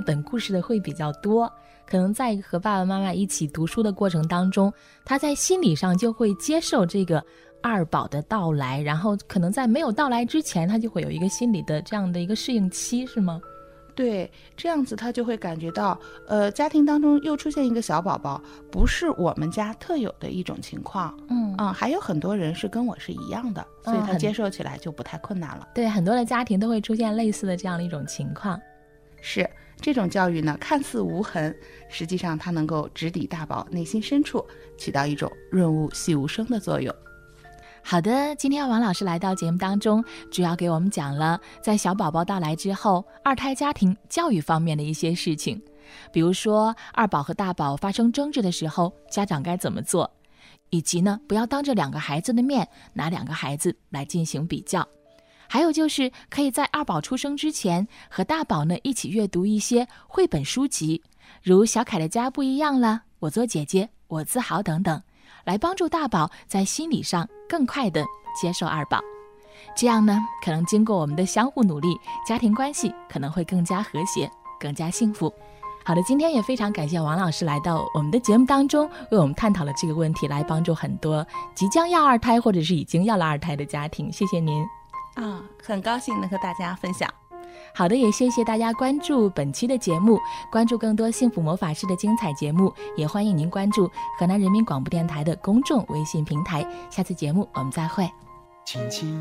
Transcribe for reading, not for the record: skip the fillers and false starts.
本故事的会比较多，可能在和爸爸妈妈一起读书的过程当中，他在心理上就会接受这个二宝的到来，然后可能在没有到来之前，他就会有一个心理的这样的一个适应期，是吗？ 对，这样子他就会感觉到家庭当中又出现一个小宝宝，不是我们家特有的一种情况。还有很多人是跟我是一样的，所以他接受起来就不太困难了。 对，很多的家庭都会出现类似的这样的一种情况。 是，这种教育呢看似无痕，实际上它能够直抵大宝内心深处，起到一种润物细无声的作用。 好的，今天王老师来到节目当中，主要给我们讲了在小宝宝到来之后，二胎家庭教育方面的一些事情，比如说二宝和大宝发生争执的时候，家长该怎么做，以及呢，不要当着两个孩子的面拿两个孩子来进行比较。还有就是可以在二宝出生之前和大宝呢一起阅读一些绘本书籍，如小凯的家不一样了，我做姐姐，我自豪等等，来帮助大宝在心理上更快地接受二宝。这样呢，可能经过我们的相互努力，家庭关系可能会更加和谐，更加幸福。好的，今天也非常感谢王老师来到我们的节目当中，为我们探讨了这个问题，来帮助很多即将要二胎或者是已经要了二胎的家庭。谢谢您。 很高兴能和大家分享。 好的，也谢谢大家关注本期的节目，关注更多幸福魔法师的精彩节目，也欢迎您关注河南人民广播电台的公众微信平台。下次节目我们再会。轻轻